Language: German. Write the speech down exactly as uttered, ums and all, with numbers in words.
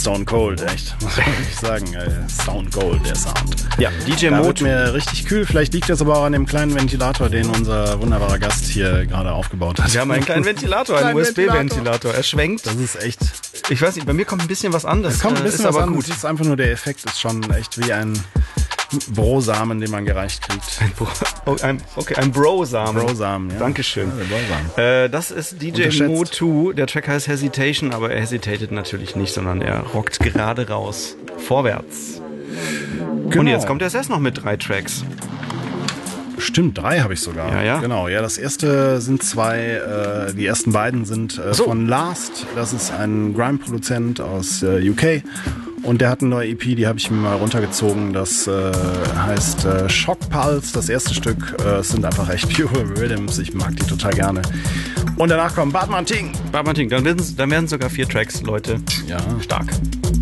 Stone Cold, echt. Muss man wirklich sagen. Stone Cold, der Sound. Ja, D J da Mo wird mir richtig kühl. Vielleicht liegt das aber auch an dem kleinen Ventilator, den unser wunderbarer Gast hier gerade aufgebaut hat. Wir haben einen kleinen Ventilator, einen U S B-Ventilator. Er schwenkt. Das ist echt... Ich weiß nicht, bei mir kommt ein bisschen was anderes. Es kommt ein bisschen ist was aber anderes. gut. Das ist einfach nur der Effekt, ist schon echt wie ein Brosamen, den man gereicht kriegt. Ein Bro, oh, ein, okay, ein Brosamen. Brosamen, ja. Dankeschön. Ja, Brosamen. Äh, das ist D J Mo zwei. Der Track heißt Hesitation, aber er hesitated natürlich nicht, sondern er rockt gerade raus. Vorwärts. Genau. Und jetzt kommt er erst noch mit drei Tracks. Stimmt, drei habe ich sogar. Ja, ja. Genau, ja, das erste sind zwei, äh, die ersten beiden sind äh, so. von Last. Das ist ein Grime-Produzent aus äh, U K. Und der hat eine neue E P, die habe ich mir mal runtergezogen. Das äh, heißt äh, Shock Pulse, das erste Stück. Äh, es sind einfach echt pure Rhythms. Ich mag die total gerne. Und danach kommt Batman Ting. Batman Ting, dann werden, dann werden sogar vier Tracks, Leute. Ja. Stark.